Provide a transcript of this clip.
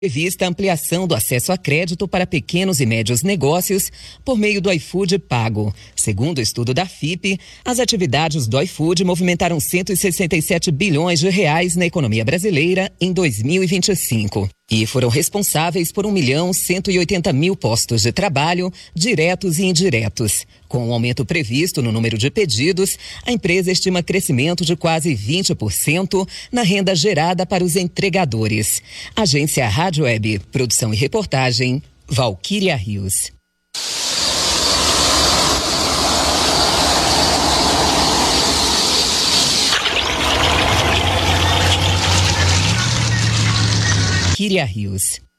Prevista a ampliação do acesso a crédito para pequenos e médios negócios por meio do iFood Pago. Segundo o estudo da FIPE, as atividades do iFood movimentaram 167 bilhões de reais na economia brasileira em 2025. E foram responsáveis por 1.180.000 postos de trabalho, diretos e indiretos. Com o aumento previsto no número de pedidos, a empresa estima crescimento de quase 20% na renda gerada para os entregadores. Agência Rádio Web, produção e reportagem, Valquíria Rios. Valquíria Rios.